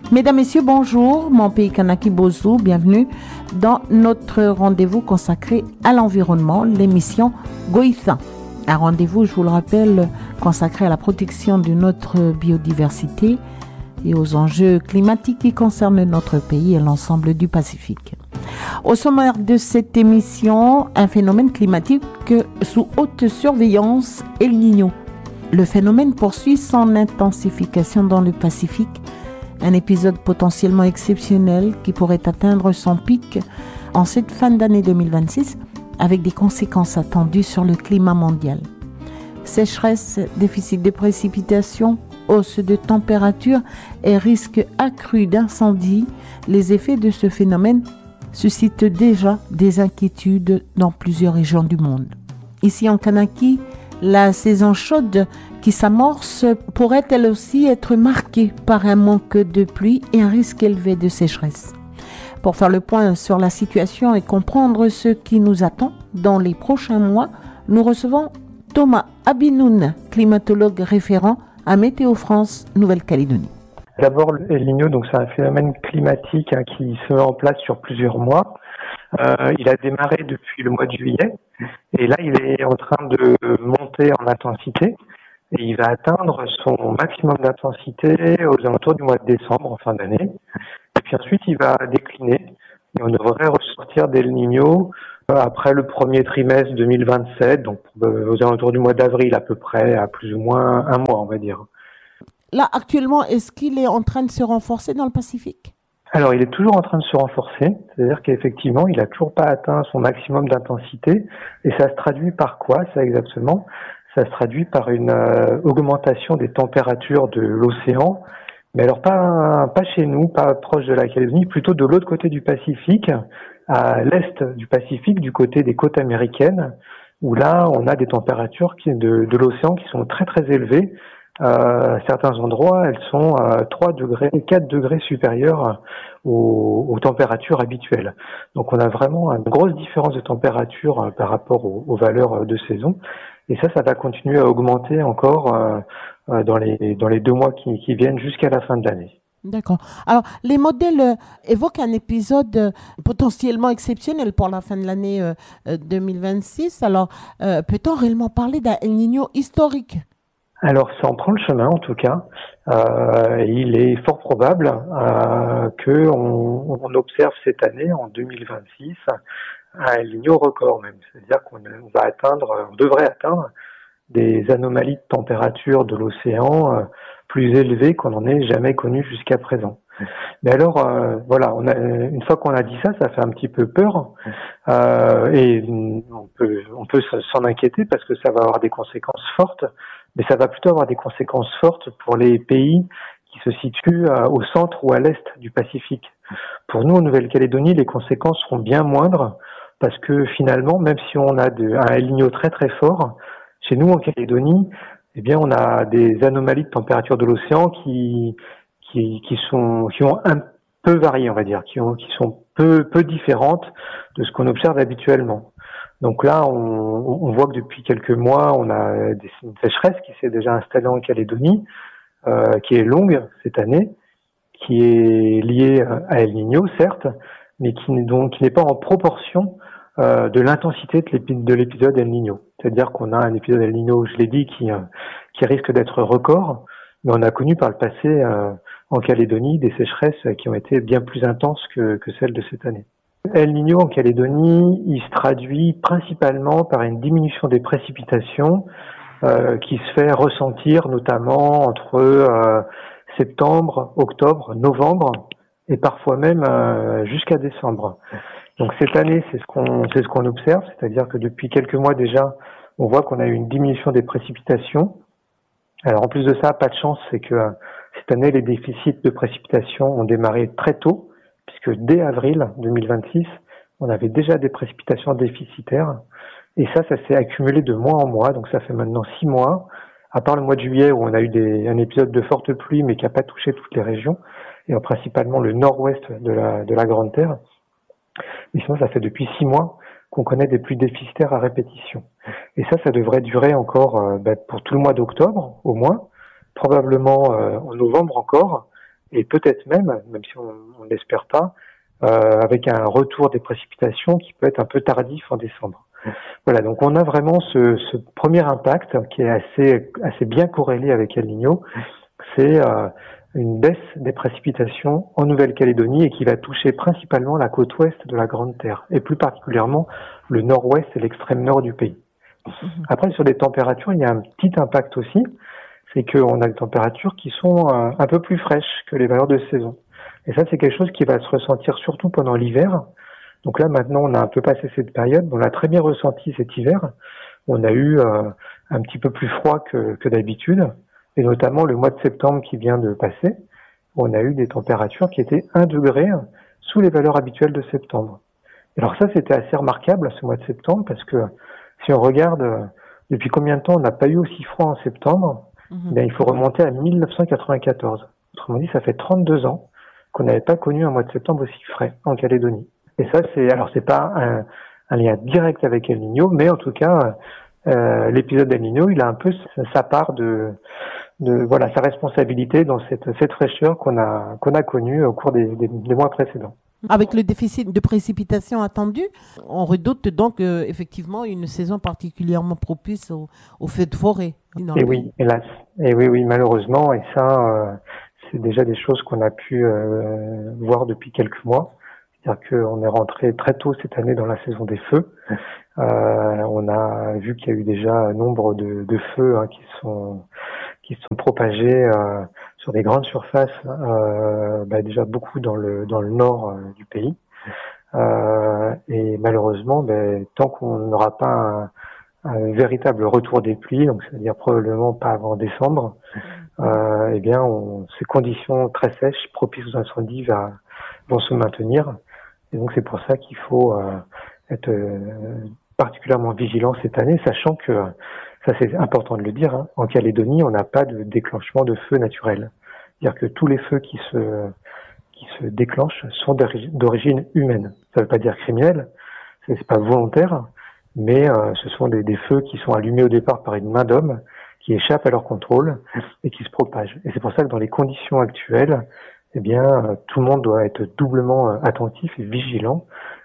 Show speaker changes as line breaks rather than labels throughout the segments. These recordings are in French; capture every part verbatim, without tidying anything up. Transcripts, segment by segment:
Mesdames, Messieurs, bonjour, mon pays Kanaki Bozou, bienvenue dans notre rendez-vous consacré à l'environnement, l'émission Goïtha. Un rendez-vous, je vous le rappelle, consacré à la protection de notre biodiversité et aux enjeux climatiques qui concernent notre pays et l'ensemble du Pacifique. Au sommaire de cette émission, un phénomène climatique sous haute surveillance, El Niño. Le phénomène poursuit son intensification dans le Pacifique. Un épisode potentiellement exceptionnel qui pourrait atteindre son pic en cette fin d'année deux mille vingt-six avec des conséquences attendues sur le climat mondial. Sécheresse, déficit de précipitations, hausse de température et risque accru d'incendie, les effets de ce phénomène suscitent déjà des inquiétudes dans plusieurs régions du monde. Ici en Kanaki, la saison chaude qui s'amorce pourrait elle aussi être marquée par un manque de pluie et un risque élevé de sécheresse. Pour faire le point sur la situation et comprendre ce qui nous attend dans les prochains mois, nous recevons Thomas Abinoun, climatologue référent à Météo France Nouvelle-Calédonie.
D'abord, le El Niño, donc c'est un phénomène climatique hein, qui se met en place sur plusieurs mois. Euh, il a démarré depuis le mois de juillet et là il est en train de monter en intensité et il va atteindre son maximum d'intensité aux alentours du mois de décembre en fin d'année. Et puis ensuite il va décliner et on devrait ressortir d'El Niño après le premier trimestre deux mille vingt-sept, donc aux alentours du mois d'avril à peu près, à plus ou moins un mois on va dire.
Là actuellement, est-ce qu'il est en train de se renforcer dans le Pacifique ?
Alors, il est toujours en train de se renforcer, c'est-à-dire qu'effectivement, il n'a toujours pas atteint son maximum d'intensité, et ça se traduit par quoi, ça exactement ? Ça se traduit par une euh, augmentation des températures de l'océan, mais alors pas pas chez nous, pas proche de la Calédonie, plutôt de l'autre côté du Pacifique, à l'est du Pacifique, du côté des côtes américaines, où là, on a des températures qui, de, de l'océan qui sont très très élevées. Euh, à certains endroits, elles sont à trois degrés, quatre degrés supérieures aux, aux températures habituelles. Donc on a vraiment une grosse différence de température euh, par rapport aux, aux valeurs de saison. Et ça, ça va continuer à augmenter encore euh, euh, dans les dans les deux mois qui, qui viennent jusqu'à la fin de l'année.
D'accord. Alors, les modèles euh, évoquent un épisode euh, potentiellement exceptionnel pour la fin de l'année euh, deux mille vingt-six. Alors, euh, peut-on réellement parler d'un El Niño historique ?
Alors, ça en prend le chemin, en tout cas. Euh, il est fort probable euh, qu'on on observe cette année, en deux mille vingt-six, un El Niño record même. C'est-à-dire qu'on va atteindre, on devrait atteindre des anomalies de température de l'océan euh, plus élevées qu'on n'en ait jamais connues jusqu'à présent. Mais alors, euh, voilà, on a, une fois qu'on a dit ça, ça fait un petit peu peur euh, et on peut, on peut s'en inquiéter parce que ça va avoir des conséquences fortes. Mais ça va plutôt avoir des conséquences fortes pour les pays qui se situent au centre ou à l'est du Pacifique. Pour nous, en Nouvelle-Calédonie, les conséquences seront bien moindres parce que finalement, même si on a de, un El Niño très très fort, chez nous en Calédonie, eh bien, on a des anomalies de température de l'océan qui qui qui sont qui ont un peu varié, on va dire, qui ont qui sont peu peu différentes de ce qu'on observe habituellement. Donc là, on, on voit que depuis quelques mois, on a des, une sécheresse qui s'est déjà installée en Calédonie, euh, qui est longue cette année, qui est liée à El Niño, certes, mais qui n'est donc qui n'est pas en proportion euh, de l'intensité de, l'épi- de l'épisode El Niño. C'est-à-dire qu'on a un épisode El Niño, je l'ai dit, qui euh, qui risque d'être record, mais on a connu par le passé euh, en Calédonie des sécheresses qui ont été bien plus intenses que, que celles de cette année. El Niño en Calédonie, il se traduit principalement par une diminution des précipitations euh, qui se fait ressentir notamment entre euh, septembre, octobre, novembre et parfois même euh, jusqu'à décembre. Donc cette année, c'est ce qu'on c'est ce qu'on observe, c'est-à-dire que depuis quelques mois déjà, on voit qu'on a eu une diminution des précipitations. Alors en plus de ça, pas de chance, c'est que euh, cette année, les déficits de précipitations ont démarré très tôt, puisque dès avril deux mille vingt-six, on avait déjà des précipitations déficitaires. Et ça, ça s'est accumulé de mois en mois. Donc ça fait maintenant six mois, à part le mois de juillet où on a eu des, un épisode de forte pluie, mais qui n'a pas touché toutes les régions, et principalement le nord-ouest de la, de la Grande Terre. Mais sinon, ça fait depuis six mois qu'on connaît des pluies déficitaires à répétition. Et ça, ça devrait durer encore euh, bah, pour tout le mois d'octobre, au moins, probablement euh, en novembre encore, et peut-être même, même si on on ne l'espère pas, euh, avec un retour des précipitations qui peut être un peu tardif en décembre. Voilà, donc on a vraiment ce, ce premier impact qui est assez, assez bien corrélé avec El Niño, c'est euh, une baisse des précipitations en Nouvelle-Calédonie et qui va toucher principalement la côte ouest de la Grande Terre, et plus particulièrement le nord-ouest et l'extrême nord du pays. Après, sur les températures, il y a un petit impact aussi, c'est qu'on a des températures qui sont euh, un peu plus fraîches que les valeurs de saison. Et ça, c'est quelque chose qui va se ressentir surtout pendant l'hiver. Donc là, maintenant, on a un peu passé cette période. On l'a très bien ressenti cet hiver. On a eu euh, un petit peu plus froid que, que d'habitude. Et notamment le mois de septembre qui vient de passer, on a eu des températures qui étaient un degré sous les valeurs habituelles de septembre. Alors ça, c'était assez remarquable ce mois de septembre parce que si on regarde euh, depuis combien de temps on n'a pas eu aussi froid en septembre, mmh. bien, il faut remonter à mille neuf cent quatre-vingt-quatorze. Autrement dit, ça fait trente-deux ans qu'on n'avait pas connu un mois de septembre aussi frais en Calédonie. Et ça, c'est alors c'est pas un, un lien direct avec El Niño, mais en tout cas, euh, l'épisode El Niño, il a un peu sa part de, de voilà sa responsabilité dans cette cette fraîcheur qu'on a qu'on a connue au cours des, des, des mois précédents.
Avec le déficit de précipitations attendu, on redoute donc euh, effectivement une saison particulièrement propice aux, aux feux de forêt.
Et oui, hélas. Et oui, oui, malheureusement. Et ça, euh, c'est déjà des choses qu'on a pu euh, voir depuis quelques mois. C'est-à-dire qu'on est rentré très tôt cette année dans la saison des feux. Euh, on a vu qu'il y a eu déjà nombre de, de feux hein, qui sont qui sont propagés euh, sur des grandes surfaces, euh, bah déjà beaucoup dans le dans le nord euh, du pays. Euh, et malheureusement, bah, tant qu'on n'aura pas un, un véritable retour des pluies, donc c'est-à-dire probablement pas avant décembre, euh, eh bien, on, ces conditions très sèches propices aux incendies va, vont se maintenir. Et donc c'est pour ça qu'il faut euh, être euh, particulièrement vigilant cette année, sachant que, ça c'est important de le dire, hein, en Calédonie, on n'a pas de déclenchement de feu naturel. C'est-à-dire que tous les feux qui se qui se déclenchent sont d'origine humaine. Ça ne veut pas dire criminel, c'est, c'est pas volontaire, mais euh, ce sont des, des feux qui sont allumés au départ par une main d'homme, qui échappent à leur contrôle et qui se propagent. Et c'est pour ça que dans les conditions actuelles, eh bien, euh, tout le monde doit être doublement euh, attentif et vigilant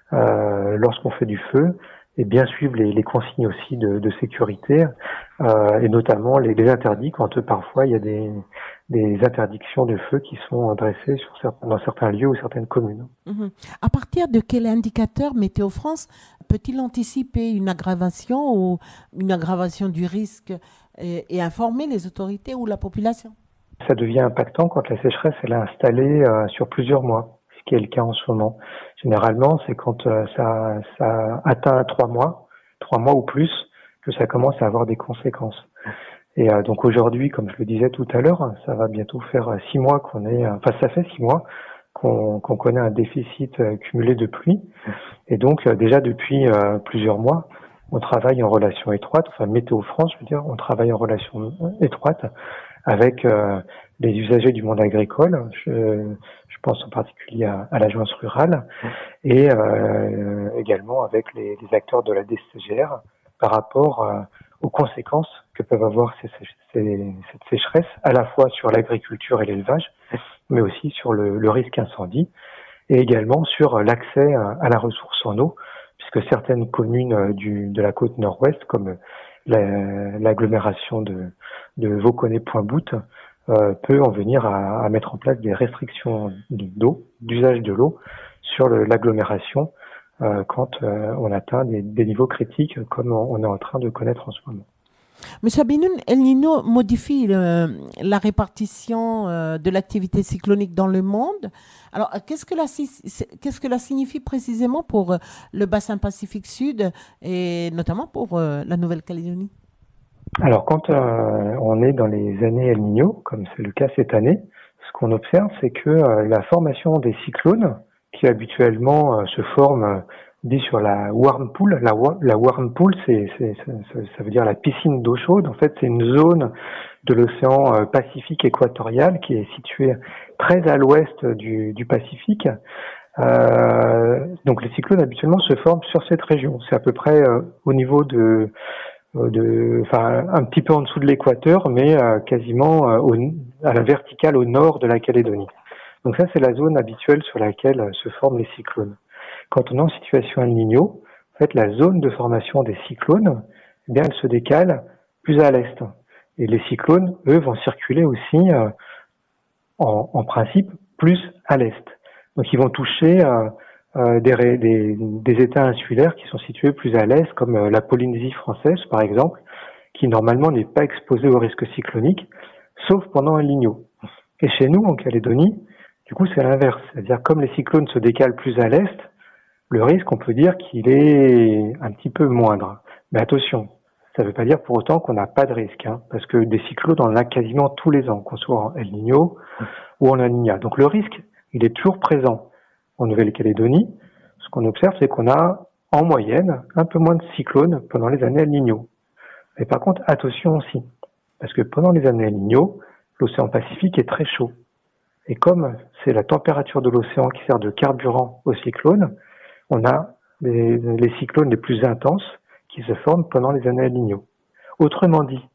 euh, lorsqu'on fait du feu, et bien suivre les, les consignes aussi de, de sécurité, euh, et notamment les, les interdits quand euh, parfois il y a des, des interdictions de feu qui sont dressées sur certains, dans certains lieux ou certaines communes.
Mmh. À partir de quel indicateur Météo France peut-il anticiper une aggravation ou une aggravation du risque et, et informer les autorités ou la population?
Ça devient impactant quand la sécheresse elle est installée euh, sur plusieurs mois, ce qui est le cas en ce moment. Généralement, c'est quand euh, ça, ça atteint trois mois, trois mois ou plus, que ça commence à avoir des conséquences. Et euh, donc aujourd'hui, comme je le disais tout à l'heure, ça va bientôt faire six mois qu'on est, enfin ça fait six mois qu'on, qu'on connaît un déficit euh, cumulé de pluie. Et donc euh, déjà depuis euh, plusieurs mois, on travaille en relation étroite, enfin Météo France, je veux dire, on travaille en relation étroite avec euh, les usagers du monde agricole, je, je pense en particulier à, à l'agence rurale, et euh, également avec les, les acteurs de la D C G R par rapport euh, aux conséquences que peuvent avoir ces, ces, cette sécheresse, à la fois sur l'agriculture et l'élevage, mais aussi sur le, le risque incendie, et également sur l'accès à, à la ressource en eau, puisque certaines communes du, de la côte nord-ouest, comme la, l'agglomération de, de Vauconnet-Point-Bout, euh, peut en venir à, à mettre en place des restrictions d'eau, d'usage de l'eau sur le, l'agglomération euh, quand euh, on atteint des, des niveaux critiques comme on, on est en train de connaître en ce moment.
Monsieur Abinoun, El Niño modifie le, la répartition euh, de l'activité cyclonique dans le monde. Alors, qu'est-ce que, la, qu'est-ce que la signifie précisément pour le bassin Pacifique Sud et notamment pour euh, la Nouvelle-Calédonie?
Alors, quand euh, on est dans les années El Niño, comme c'est le cas cette année, ce qu'on observe, c'est que euh, la formation des cyclones, qui habituellement euh, se forment euh, dit sur la warm pool. La, la warm pool, c'est, c'est, c'est, ça veut dire la piscine d'eau chaude. En fait, c'est une zone de l'océan Pacifique équatorial qui est située très à l'ouest du, du Pacifique. Euh, donc, les cyclones habituellement se forment sur cette région. C'est à peu près euh, au niveau de, de, enfin, un petit peu en dessous de l'équateur, mais euh, quasiment euh, au, à la verticale au nord de la Calédonie. Donc ça, c'est la zone habituelle sur laquelle se forment les cyclones. Quand on est en situation El Niño, en fait, la zone de formation des cyclones, eh bien, elle se décale plus à l'est. Et les cyclones, eux, vont circuler aussi, euh, en, en principe, plus à l'est. Donc ils vont toucher euh, euh, des, des, des États insulaires qui sont situés plus à l'est, comme euh, la Polynésie française, par exemple, qui normalement n'est pas exposée au risque cyclonique, sauf pendant El Niño. Et chez nous, en Calédonie, du coup, c'est l'inverse. C'est-à-dire, comme les cyclones se décalent plus à l'est, le risque, on peut dire qu'il est un petit peu moindre. Mais attention, ça ne veut pas dire pour autant qu'on n'a pas de risque, hein, parce que des cyclones, on en a quasiment tous les ans, qu'on soit en El Niño ou en La Niña. Donc le risque, il est toujours présent. En Nouvelle-Calédonie, ce qu'on observe, c'est qu'on a, en moyenne, un peu moins de cyclones pendant les années El Niño. Mais par contre, attention aussi, parce que pendant les années El Niño, l'océan Pacifique est très chaud. Et comme c'est la température de l'océan qui sert de carburant aux cyclones, on a les, les cyclones les plus intenses qui se forment pendant les années El Niño. Autrement dit,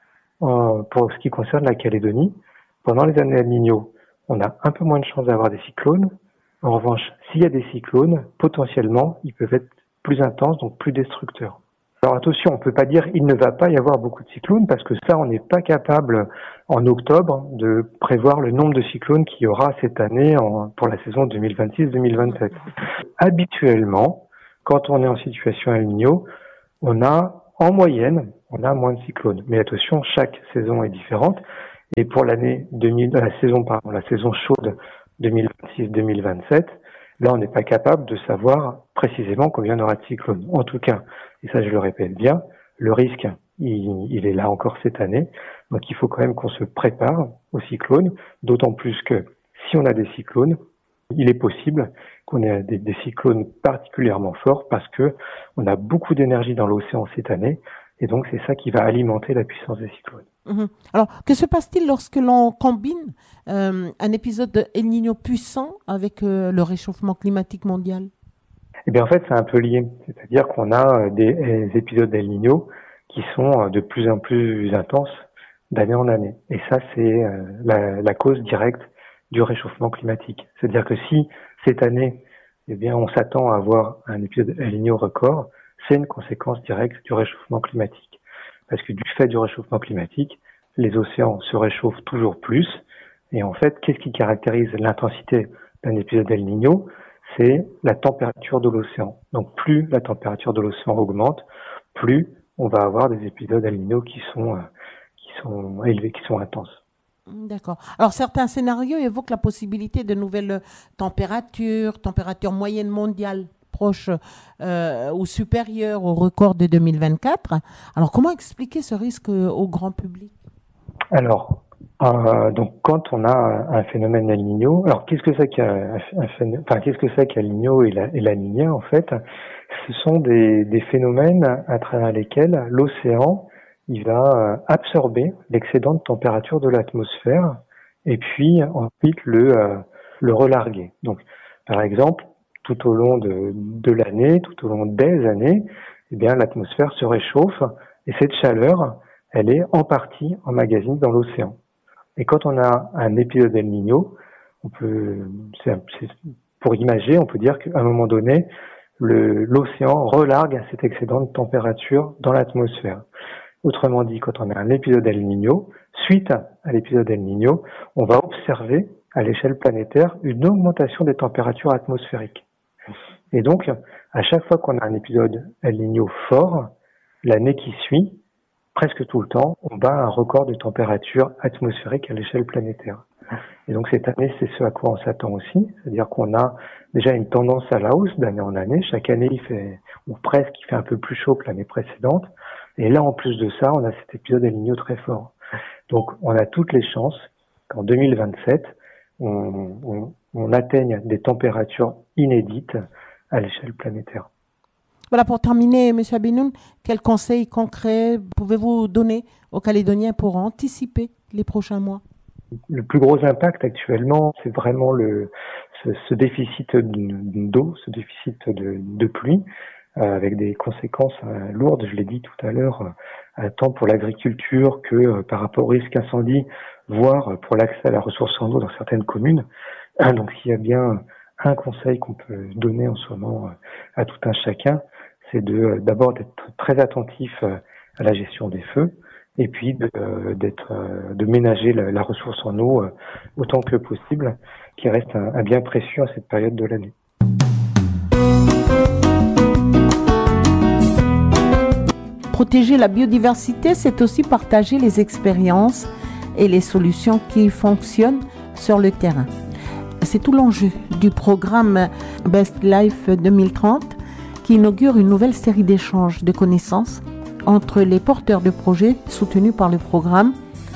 en, pour ce qui concerne la Calédonie, pendant les années El Niño, on a un peu moins de chances d'avoir des cyclones. En revanche, s'il y a des cyclones, potentiellement, ils peuvent être plus intenses, donc plus destructeurs. Alors attention, on ne peut pas dire il ne va pas y avoir beaucoup de cyclones, parce que ça, on n'est pas capable, en octobre, de prévoir le nombre de cyclones qu'il y aura cette année en, pour la saison deux mille vingt-six deux mille vingt-sept. Habituellement, quand on est en situation El Niño, on a, en moyenne, on a moins de cyclones. Mais attention, chaque saison est différente. Et pour l'année deux mille, la saison, pardon, la saison chaude deux mille vingt-six deux mille vingt-sept, là, on n'est pas capable de savoir précisément combien il y aura de cyclones. En tout cas, et ça je le répète bien, le risque, il, il est là encore cette année. Donc il faut quand même qu'on se prépare aux cyclones, d'autant plus que si on a des cyclones, il est possible qu'on ait des, des cyclones particulièrement forts parce que on a beaucoup d'énergie dans l'océan cette année, et donc c'est ça qui va alimenter la puissance des cyclones.
Mmh. Alors, que se passe-t-il lorsque l'on combine euh, un épisode de El Niño puissant avec euh, le réchauffement climatique mondial?
Eh bien, en fait, c'est un peu lié. C'est-à-dire qu'on a des, des épisodes d'El Niño qui sont de plus en plus intenses d'année en année. Et ça, c'est euh, la, la cause directe du réchauffement climatique. C'est-à-dire que si cette année, eh bien, on s'attend à avoir un épisode El Niño record, c'est une conséquence directe du réchauffement climatique. Parce que du fait du réchauffement climatique, les océans se réchauffent toujours plus. Et en fait, qu'est-ce qui caractérise l'intensité d'un épisode El Niño? C'est la température de l'océan. Donc plus la température de l'océan augmente, plus on va avoir des épisodes El Niño qui sont, euh, qui sont élevés, qui sont intenses.
D'accord. Alors certains scénarios évoquent la possibilité de nouvelles températures, températures moyennes mondiales proches euh, ou supérieures au record de deux mille vingt-quatre. Alors comment expliquer ce risque au grand public?
Alors, euh, donc quand on a un phénomène El Niño, alors qu'est-ce que c'est qu'un phénomène, enfin qu'est-ce que c'est qu'El Niño et la, et la Niña en fait? Ce sont des, des phénomènes à travers lesquels l'océan il va absorber l'excédent de température de l'atmosphère et puis ensuite le euh, le relarguer. Donc par exemple, tout au long de, de l'année, tout au long des années, eh bien l'atmosphère se réchauffe et cette chaleur, elle est en partie emmagasinée dans l'océan. Et quand on a un épisode El Niño, on peut, c'est, c'est, pour imager, on peut dire qu'à un moment donné, le, l'océan relargue cet excédent de température dans l'atmosphère. Autrement dit, quand on a un épisode El Niño, suite à l'épisode El Niño, on va observer à l'échelle planétaire une augmentation des températures atmosphériques. Et donc, à chaque fois qu'on a un épisode El Niño fort, l'année qui suit, presque tout le temps, on bat un record de température atmosphérique à l'échelle planétaire. Et donc cette année, c'est ce à quoi on s'attend aussi, c'est-à-dire qu'on a déjà une tendance à la hausse d'année en année. Chaque année, il fait, ou presque, il fait un peu plus chaud que l'année précédente. Et là, en plus de ça, on a cet épisode El Niño très fort. Donc, on a toutes les chances qu'en deux mille vingt-sept, on, on, on atteigne des températures inédites à l'échelle planétaire.
Voilà, pour terminer, M. Abinoun, quels conseils concrets pouvez-vous donner aux Calédoniens pour anticiper les prochains mois?
Le plus gros impact actuellement, c'est vraiment le, ce, ce déficit d'eau, ce déficit de, de pluie, euh, avec des conséquences euh, lourdes, je l'ai dit tout à l'heure, euh, tant pour l'agriculture que euh, par rapport au risque incendie, voire pour l'accès à la ressource en eau dans certaines communes. Donc s'il y a bien un conseil qu'on peut donner en ce moment à tout un chacun, c'est de d'abord d'être très attentif à la gestion des feux, et puis de, d'être, de ménager la, la ressource en eau autant que possible, qui reste un, un bien précieux à cette période de l'année.
Protéger la biodiversité, c'est aussi partager les expériences et les solutions qui fonctionnent sur le terrain. C'est tout l'enjeu du programme Best Life deux mille trente qui inaugure une nouvelle série d'échanges de connaissances entre les porteurs de projets soutenus par le programme.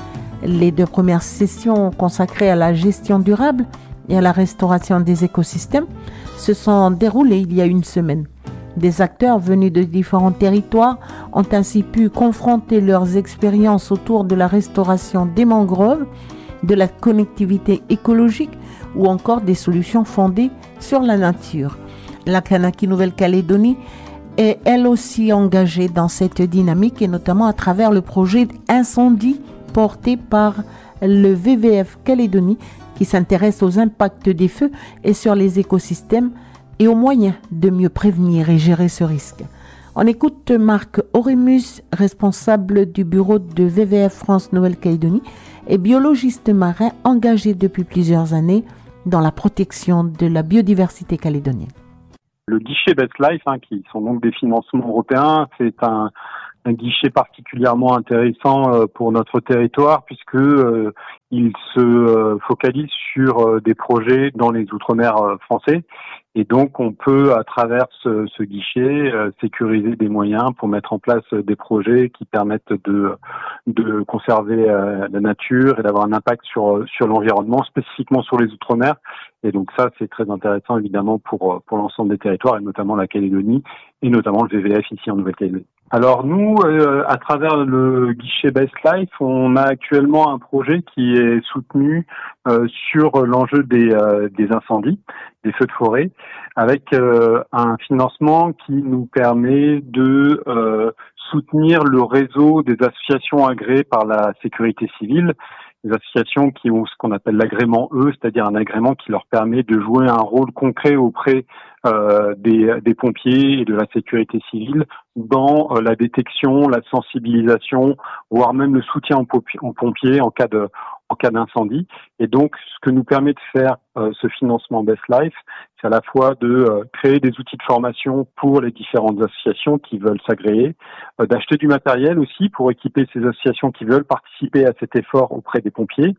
Les deux premières sessions consacrées à la gestion durable et à la restauration des écosystèmes se sont déroulées il y a une semaine. Des acteurs venus de différents territoires ont ainsi pu confronter leurs expériences autour de la restauration des mangroves, de la connectivité écologique ou encore des solutions fondées sur la nature. La Kanaki Nouvelle-Calédonie est elle aussi engagée dans cette dynamique et notamment à travers le projet Incendie porté par le V V F Calédonie qui s'intéresse aux impacts des feux et sur les écosystèmes et aux moyens de mieux prévenir et gérer ce risque. On écoute Marc Aurémus, responsable du bureau de V V F France Nouvelle-Calédonie et biologiste marin engagé depuis plusieurs années dans la protection de la biodiversité calédonienne.
Le guichet Best Life, hein, qui sont donc des financements européens, c'est un, un guichet particulièrement intéressant euh, pour notre territoire puisque euh, il se euh, focalise sur euh, des projets dans les outre-mer euh, français. Et donc, on peut, à travers ce, ce guichet, euh, sécuriser des moyens pour mettre en place des projets qui permettent de, de conserver euh, la nature et d'avoir un impact sur, sur l'environnement, spécifiquement sur les Outre-mer. Et donc ça, c'est très intéressant, évidemment, pour, pour l'ensemble des territoires, et notamment la Calédonie, et notamment le V V F ici en Nouvelle-Calédonie. Alors nous, euh, à travers le guichet Best Life, on a actuellement un projet qui est soutenu euh, sur l'enjeu des, euh, des incendies, des feux de forêt, avec euh, un financement qui nous permet de euh, soutenir le réseau des associations agréées par la sécurité civile, des associations qui ont ce qu'on appelle l'agrément E, c'est-à-dire un agrément qui leur permet de jouer un rôle concret auprès euh, des, des pompiers et de la sécurité civile dans euh, la détection, la sensibilisation, voire même le soutien aux, pompiers, aux pompiers en cas de en cas d'incendie. Et donc, ce que nous permet de faire euh, ce financement Best Life, c'est à la fois de euh, créer des outils de formation pour les différentes associations qui veulent s'agréer, euh, d'acheter du matériel aussi pour équiper ces associations qui veulent participer à cet effort auprès des pompiers,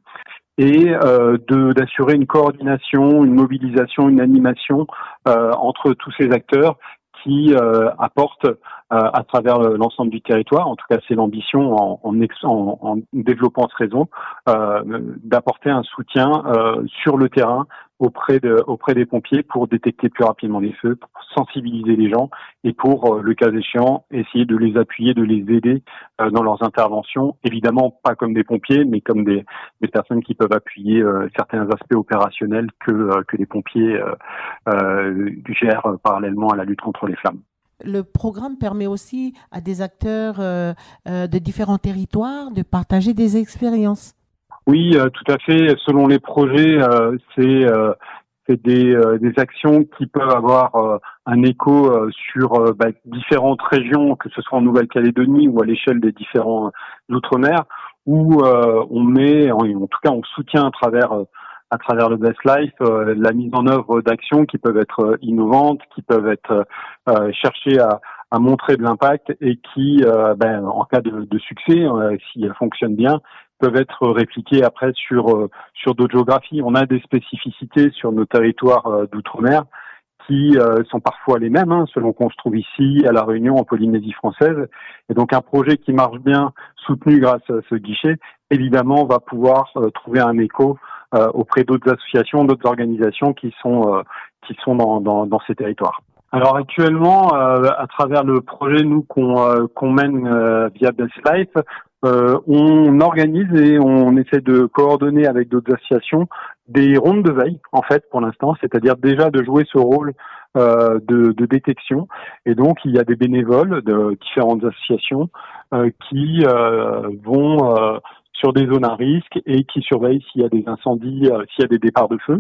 et euh, de d'assurer une coordination, une mobilisation, une animation euh, entre tous ces acteurs qui euh, apportent euh, à travers l'ensemble du territoire, en tout cas c'est l'ambition en, en, ex, en, en développant ce réseau, euh, d'apporter un soutien euh, sur le terrain auprès de auprès des pompiers pour détecter plus rapidement les feux, pour sensibiliser les gens et pour, euh, le cas échéant, essayer de les appuyer, de les aider euh, dans leurs interventions. Évidemment, pas comme des pompiers, mais comme des, des personnes qui peuvent appuyer euh, certains aspects opérationnels que, euh, que les pompiers euh, euh, gèrent euh, parallèlement à la lutte contre les flammes.
Le programme permet aussi à des acteurs euh, euh, de différents territoires de partager des expériences.
Oui, euh, tout à fait. Selon les projets, euh, c'est, euh, c'est des, euh, des actions qui peuvent avoir euh, un écho euh, sur euh, bah, différentes régions, que ce soit en Nouvelle-Calédonie ou à l'échelle des différents euh, outre-mer, où euh, on met, en, en tout cas, on soutient à travers euh, à travers le Best Life euh, la mise en œuvre d'actions qui peuvent être euh, innovantes, qui peuvent être euh, chercher à à montrer de l'impact et qui, euh, ben, en cas de, de succès, euh, si elles fonctionnent bien, peuvent être répliquées après sur euh, sur d'autres géographies. On a des spécificités sur nos territoires euh, d'outre-mer qui euh, sont parfois les mêmes, hein, selon qu'on se trouve ici, à La Réunion, en Polynésie française. Et donc un projet qui marche bien, soutenu grâce à ce guichet, évidemment, va pouvoir euh, trouver un écho euh, auprès d'autres associations, d'autres organisations qui sont euh, qui sont dans, dans, dans ces territoires. Alors actuellement, euh, à travers le projet nous qu'on euh, qu'on mène euh, via Best Life, euh, on organise et on essaie de coordonner avec d'autres associations des rondes de veille, en fait, pour l'instant, c'est-à-dire déjà de jouer ce rôle euh, de, de détection. Et donc, il y a des bénévoles de différentes associations euh, qui euh, vont euh, sur des zones à risque et qui surveillent s'il y a des incendies, euh, s'il y a des départs de feu.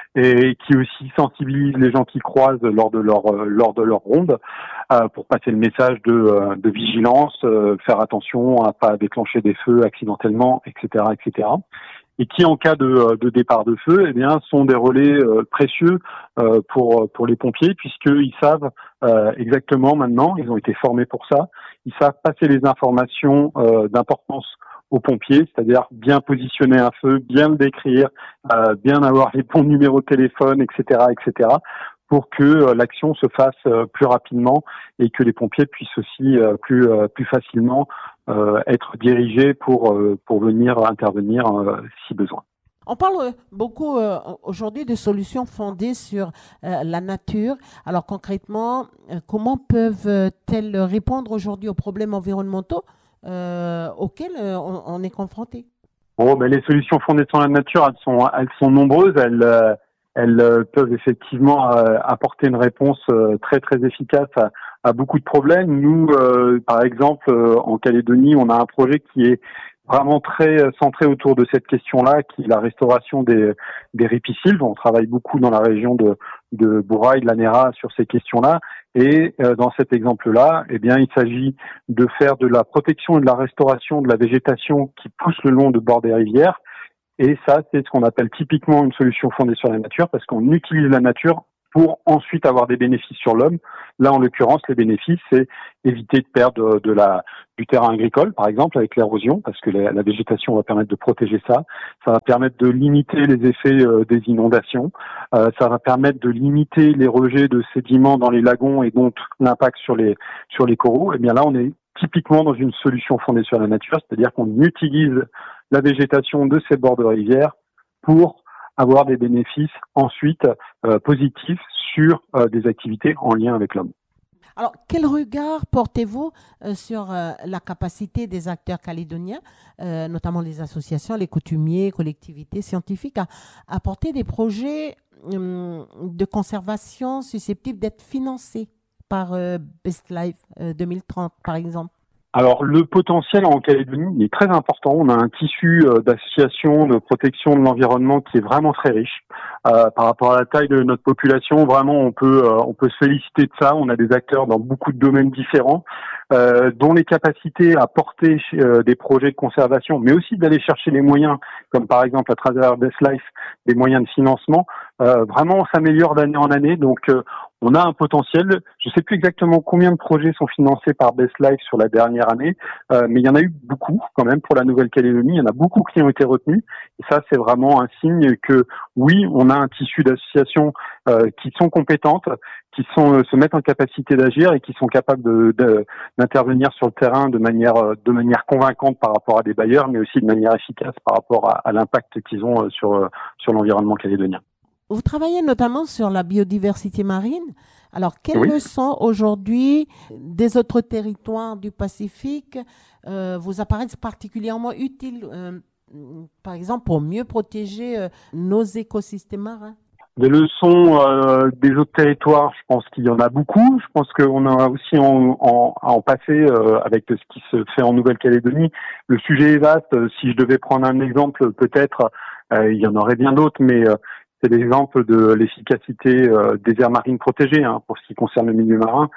et qui aussi sensibilise les gens qui croisent lors de leur euh, lors de leur ronde euh, pour passer le message de, euh, de vigilance, euh, faire attention à pas déclencher des feux accidentellement, et cetera, et cetera. Et qui, en cas de, de départ de feu, eh bien, sont des relais euh, précieux euh, pour pour les pompiers, puisqu'ils savent euh, exactement maintenant, ils ont été formés pour ça, ils savent passer les informations euh, d'importance aux pompiers, c'est-à-dire bien positionner un feu, bien le décrire, euh, bien avoir les bons numéros de téléphone, et cetera, et cetera, pour que euh, l'action se fasse euh, plus rapidement et que les pompiers puissent aussi euh, plus euh, plus facilement euh, être dirigés pour euh, pour venir intervenir euh, si besoin.
On parle beaucoup euh, aujourd'hui de solutions fondées sur euh, la nature. Alors concrètement, euh, comment peuvent-elles répondre aujourd'hui aux problèmes environnementaux euh, auxquels euh, on, on est confronté?
Bon, ben les solutions fondées sur la nature, elles sont elles sont nombreuses. Elles euh, elles euh, peuvent effectivement euh, apporter une réponse euh, très très efficace à, à beaucoup de problèmes. Nous, euh, par exemple, euh, en Calédonie, on a un projet qui est vraiment très euh, centré autour de cette question-là, qui est la restauration des des ripisylves. On travaille beaucoup dans la région de de Bourail, de la Néra sur ces questions-là. Et euh, dans cet exemple-là, eh bien, il s'agit de faire de la protection et de la restauration de la végétation qui pousse le long de bord des rivières. Et ça, c'est ce qu'on appelle typiquement une solution fondée sur la nature, parce qu'on utilise la nature pour ensuite avoir des bénéfices sur l'homme. Là, en l'occurrence, les bénéfices, c'est éviter de perdre de la, du terrain agricole, par exemple, avec l'érosion, parce que la, la végétation va permettre de protéger ça. Ça va permettre de limiter les effets euh, des inondations. Euh, ça va permettre de limiter les rejets de sédiments dans les lagons et donc l'impact sur les, sur les coraux. Et bien là, on est typiquement dans une solution fondée sur la nature, c'est-à-dire qu'on utilise la végétation de ces bords de rivière pour avoir des bénéfices ensuite euh, positifs sur euh, des activités en lien avec l'homme.
Alors, quel regard portez-vous euh, sur euh, la capacité des acteurs calédoniens, euh, notamment les associations, les coutumiers, collectivités scientifiques, à, à porter des projets euh, de conservation susceptibles d'être financés par euh, Best Life euh, deux mille trente, par exemple?
Alors, le potentiel en Calédonie est très important. On a un tissu euh, d'associations de protection de l'environnement qui est vraiment très riche. Euh, par rapport à la taille de notre population, vraiment, on peut euh, on peut se féliciter de ça. On a des acteurs dans beaucoup de domaines différents, euh, dont les capacités à porter euh, des projets de conservation, mais aussi d'aller chercher les moyens, comme par exemple à travers Best Life, des moyens de financement. Euh, vraiment, on s'améliore d'année en année. Donc, euh, on a un potentiel. Je ne sais plus exactement combien de projets sont financés par Best Life sur la dernière année, euh, mais il y en a eu beaucoup quand même pour la Nouvelle-Calédonie. Il y en a beaucoup qui ont été retenus. Et ça, c'est vraiment un signe que oui, on a un tissu d'associations euh, qui sont compétentes, qui sont euh, se mettent en capacité d'agir et qui sont capables de, de, d'intervenir sur le terrain de manière de manière convaincante par rapport à des bailleurs, mais aussi de manière efficace par rapport à, à l'impact qu'ils ont sur sur l'environnement calédonien.
Vous travaillez notamment sur la biodiversité marine. Alors, quelles oui. leçons aujourd'hui des autres territoires du Pacifique euh, vous apparaissent particulièrement utiles, euh, par exemple, pour mieux protéger euh, nos écosystèmes marins?
Des leçons euh, des autres territoires, je pense qu'il y en a beaucoup. Je pense qu'on a aussi en, en, à en passer euh, avec ce qui se fait en Nouvelle-Calédonie. Le sujet est vaste. Si je devais prendre un exemple, peut-être, euh, il y en aurait bien d'autres, mais... Euh, c'est l'exemple de l'efficacité euh, des aires marines protégées hein, pour ce qui concerne le milieu marin.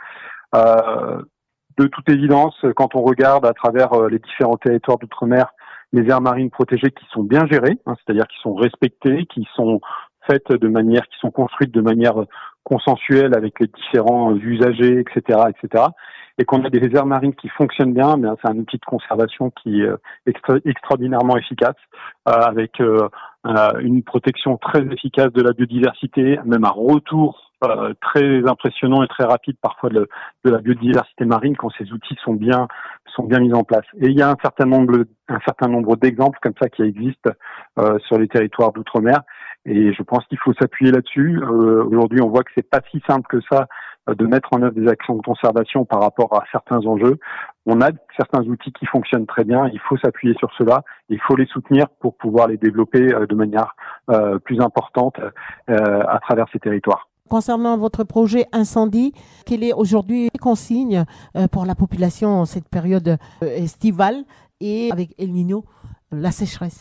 Euh, de toute évidence, quand on regarde à travers euh, les différents territoires d'outre-mer, les aires marines protégées qui sont bien gérées, hein, c'est-à-dire qui sont respectées, qui sont faites de manière, qui sont construites de manière consensuelle avec les différents usagers, et cetera, et cetera, et qu'on a des aires marines qui fonctionnent bien, mais c'est un outil de conservation qui est extra- extraordinairement efficace, euh, avec euh, euh, une protection très efficace de la biodiversité, même un retour euh, très impressionnant et très rapide parfois de, de la biodiversité marine quand ces outils sont bien sont bien mis en place. Et il y a un certain nombre un certain nombre d'exemples comme ça qui existent euh, sur les territoires d'outre-mer. Et je pense qu'il faut s'appuyer là-dessus. Euh, aujourd'hui, on voit que c'est pas si simple que ça euh, de mettre en œuvre des actions de conservation par rapport à certains enjeux. On a certains outils qui fonctionnent très bien. Il faut s'appuyer sur cela. Il faut les soutenir pour pouvoir les développer euh, de manière euh, plus importante euh, à travers ces territoires.
Concernant votre projet incendie, quelle est aujourd'hui la consigne euh, pour la population en cette période euh, estivale et avec El Niño, la sécheresse?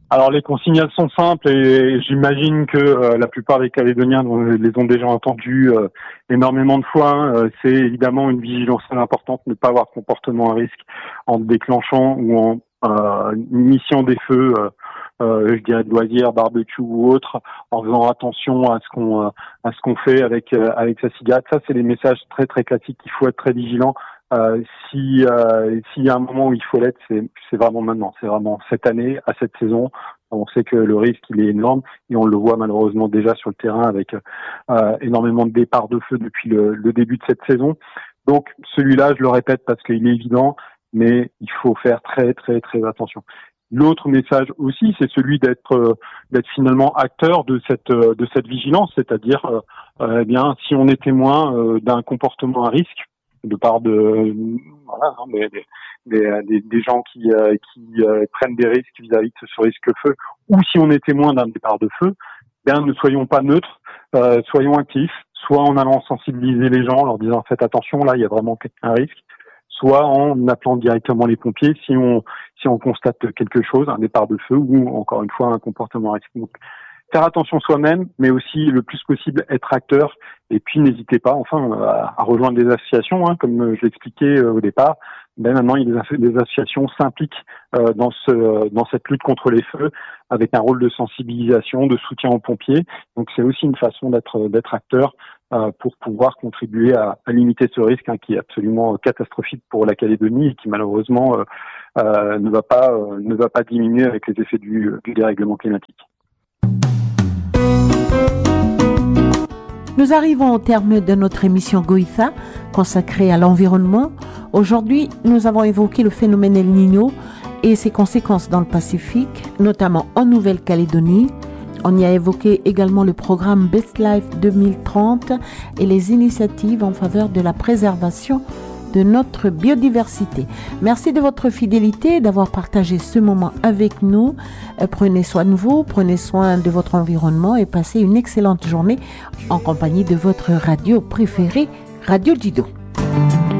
Alors les consignes elles sont simples et j'imagine que euh, la plupart des Calédoniens les ont déjà entendues euh, énormément de fois. Hein. Euh, c'est évidemment une vigilance très importante, ne pas avoir de comportement à risque en déclenchant ou en euh, initiant des feux, euh, euh, je dirais de loisirs, barbecue ou autre, en faisant attention à ce qu'on euh, à ce qu'on fait avec euh, avec sa cigarette. Ça c'est les messages très très classiques. Il faut être très vigilant. Euh, si euh, s'il y a un moment où il faut l'être, c'est c'est vraiment maintenant, c'est vraiment cette année, à cette saison. On sait que le risque il est énorme et on le voit malheureusement déjà sur le terrain avec euh, énormément de départs de feu depuis le, le début de cette saison. Donc celui-là, je le répète parce qu'il est évident, mais il faut faire très très très attention. L'autre message aussi, c'est celui d'être euh, d'être finalement acteur de cette euh, de cette vigilance, c'est-à-dire euh, euh, eh bien si on est témoin euh, d'un comportement à risque de part de voilà hein, des, des, des, des gens qui euh, qui euh, prennent des risques vis-à-vis de ce risque feu, ou si on est témoin d'un départ de feu, bien ne soyons pas neutres, euh, soyons actifs, soit en allant sensibiliser les gens, en leur disant faites attention, là il y a vraiment un risque, soit en appelant directement les pompiers si on si on constate quelque chose, un départ de feu ou encore une fois un comportement à risque. Donc, faire attention soi-même, mais aussi le plus possible être acteur. Et puis n'hésitez pas, enfin, à, à rejoindre des associations, hein, comme je l'expliquais euh, au départ. Ben maintenant, il y a des, des associations s'impliquent euh, dans ce dans cette lutte contre les feux, avec un rôle de sensibilisation, de soutien aux pompiers. Donc c'est aussi une façon d'être d'être acteur euh, pour pouvoir contribuer à, à limiter ce risque hein, qui est absolument catastrophique pour la Calédonie et qui malheureusement euh, euh, ne va pas euh, ne va pas diminuer avec les effets du, du dérèglement climatique.
Nous arrivons au terme de notre émission Goïtha, consacrée à l'environnement. Aujourd'hui, nous avons évoqué le phénomène El Niño et ses conséquences dans le Pacifique, notamment en Nouvelle-Calédonie. On y a évoqué également le programme Best Life deux mille trente et les initiatives en faveur de la préservation de notre biodiversité. Merci de votre fidélité et d'avoir partagé ce moment avec nous. Prenez soin de vous, prenez soin de votre environnement et passez une excellente journée en compagnie de votre radio préférée, Radio Dido.